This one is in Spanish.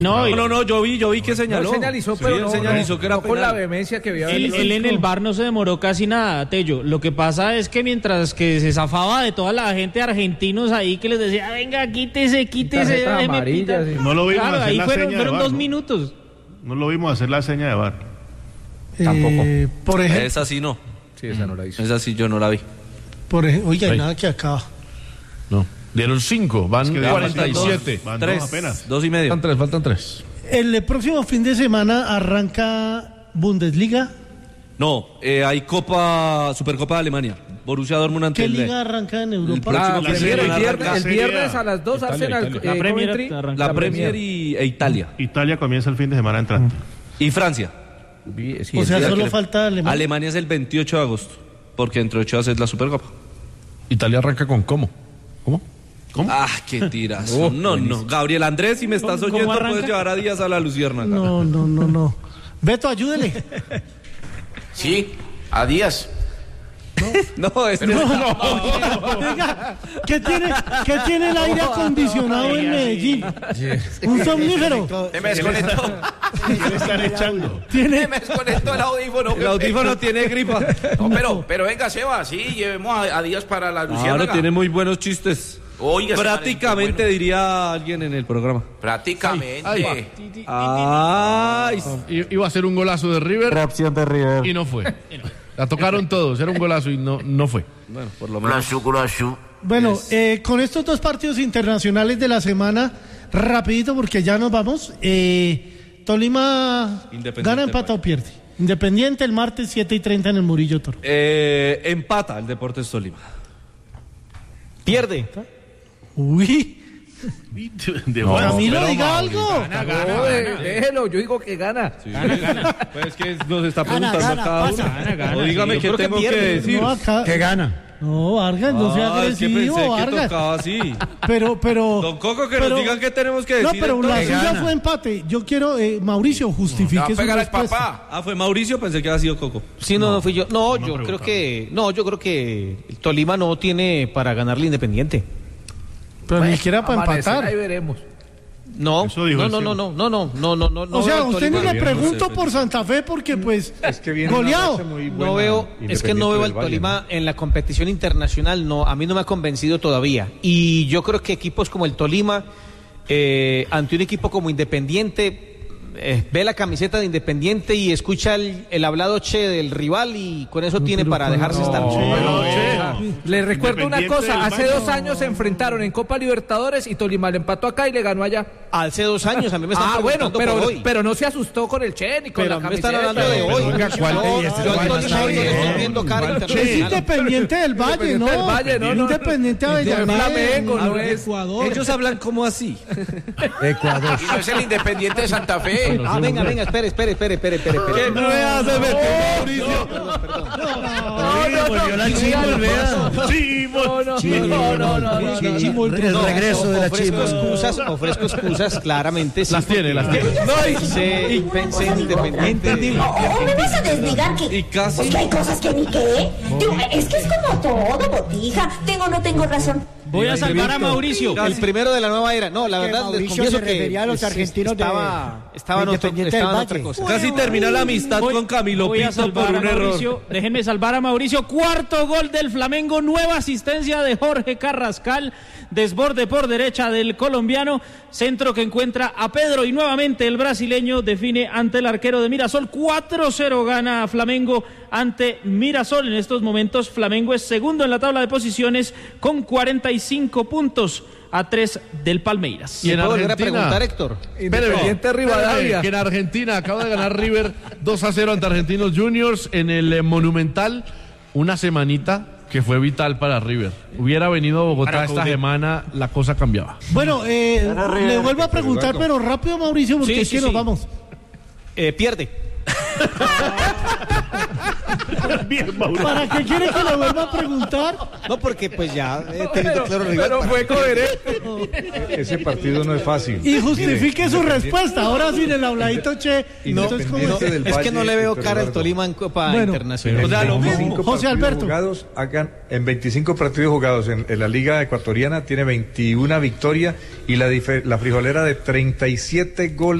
No, yo vi que señaló. No señalizó, pero sí, señalizó que era con la vehemencia que había. Él en el VAR no se demoró casi nada, Tello. Lo que pasa es que mientras que se zafaba de toda la gente argentinos ahí que les decía, venga, quítese. Amarilla, sí. No lo vimos claro, hacer ahí la fueron seña de VAR, 2 ¿no? minutos. No lo vimos hacer la seña de VAR. Tampoco. Por ejemplo, Esa sí no. Sí, esa no la hizo. Esa sí yo no la vi. oiga, hay Ahí. nada que acaba. No. Dieron 5, van Es que 47. Van 3, dos apenas. 2 y medio. Faltan 3. El próximo fin de semana arranca Bundesliga. No, hay Supercopa de Alemania. Borussia Dortmund ante ¿Qué el liga arranca en Europa? próximo la fin de Serie semana A, arranca El viernes a las 2 Italia, Arsenal, Italia. La Premier Coventry, arranca. la Premier e Italia. Italia comienza el fin de semana entrante. Y Francia. Sí, O sea, el día solo que- falta Alemania. Alemania es el 28 de agosto. Porque dentro de 8 días es la Supercopa. Italia arranca con ¿cómo? Ah, qué tiras. No. Gabriel Andrés, si me estás ¿Cómo oyendo, arranca? puedes llevar a Díaz a la Luciérnaga. No. Beto, ayúdele. Sí, a Díaz. No, es Venga, ¿qué tiene el aire acondicionado en Medellín? Un somnífero. Me desconectó. ¿Qué están echando? Tiene Me desconectó el audífono. el audífono tiene gripa. No, pero venga, Seba, sí, llevemos a Díaz para la Luciana. Ahora tiene muy buenos chistes. Oiga, ese Prácticamente talento diría alguien en el programa. bueno. Prácticamente. Ay, Iba a ser un golazo de River. Reacción de River. Y no fue. La tocaron todos, era un golazo y no fue. bueno, por lo menos. Bueno, con estos 2 partidos internacionales de la semana, rapidito porque ya nos vamos. Tolima Independiente, gana, empata o pierde. Independiente el martes 7:30 en el Murillo Toro. Empata el Deportes Tolima. Pierde. Uy, De No, Camilo, pero diga Mauri, algo. No, déjelo, yo digo que gana. Gana. Pues es que nos está Gana, preguntando cada uno. Gana. O dígame Sí, qué yo creo que tengo que pierde. decir. No, acá. ¿Qué gana? No, Vargas, no sea Ah, es que agresivo, pensé que Vargas. tocaba así. Pero. Don Coco, que nos digan qué tenemos que No, decir. pero la entonces. suya fue empate. Yo quiero, Mauricio, Va justifique a su pegar al respuesta. papá. Ah, fue Mauricio, pensé que había sido Coco. Sí, no fui yo. No, No yo me creo preguntaba. que el Tolima no tiene para ganarle Independiente. Pero ni siquiera para Amanecer, empatar. ahí veremos. No, Eso dijo el no. O sea, veo al usted ni Tolima. le pregunto por Santa Fe porque, pues, goleado. No veo al Tolima en la competición internacional, no, a mí no me ha convencido todavía. Y yo creo que equipos como el Tolima, ante un equipo como Independiente, ve la camiseta de Independiente y escucha el hablado che del rival y con eso tiene para dejarse estar. Le recuerdo una Independiente cosa, del hace Valle. 2 años se enfrentaron en Copa Libertadores y Tolima le empató acá y le ganó allá. Hace 2 años, a mí me están bueno, preguntando por hoy. pero no se asustó con el Che ni con Pero la a mí me camiseta. están hablando de hoy. Oiga, ¿cuál Yo- de este yo al Tolima Tolima está hoy no le bien? estoy viendo cara Es internacional. Independiente del Valle, ¿no? Independiente del Valle, no. Independiente de De Avellaneda. Flamengo, no es. Ecuador. Ellos hablan como así. Ecuador. Y no es el Independiente de Santa Fe. Venga, espere. ¿Qué nueva se metió Mauricio? El regreso de la Ofrezco chimba. excusas, claramente. Sí, Las tiene. pensé en Independiente. ¿O me vas a desligar que, Y casi. pues que hay cosas que ni qué? Es que es como todo, botija. Tengo o no tengo razón. Voy a salvar a Mauricio, el primero de la nueva era. No, la Que verdad, les Mauricio confieso se que refería a los argentinos de estaba en Independiente del otra Valle. cosa. Casi termina la amistad con Camilo Voy a Pinto salvar por a un error. Mauricio. Déjenme salvar a Mauricio. 4º gol del Flamengo. Nueva asistencia de Jorge Carrascal. Desborde por derecha del colombiano. Centro que encuentra a Pedro. Y nuevamente el brasileño define ante el arquero de Mirasol. 4-0 gana Flamengo ante Mirasol. En estos momentos Flamengo es segundo en la tabla de posiciones con 45 puntos a 3 del Palmeiras. Y en ¿Me puedo volver a Argentina. preguntar, Héctor? Independiente Rivadavia. Que en Argentina acaba de ganar River 2-0 ante Argentinos Juniors en el Monumental. Una semanita que fue vital para River. Hubiera venido a Bogotá esta semana, la cosa cambiaba. Bueno, le vuelvo a preguntar, pero rápido, Mauricio, porque Sí, es que sí, nos sí. vamos. Pierde. Bien, Mauro. ¿Para qué quiere que le vuelva a preguntar? No, porque pues ya teniendo claro el rival. Pero fue coherente. Ese partido no es fácil. Y justifique su respuesta. Ahora sin el habladito, che. No, Entonces, ¿cómo no, es? es que no le veo cara al Tolima en Copa Internacional. O sea, lo mismo. 25 José partidos Alberto. jugados, en 25 partidos jugados en la Liga Ecuatoriana tiene 21 victorias y la frijolera de 37 goles.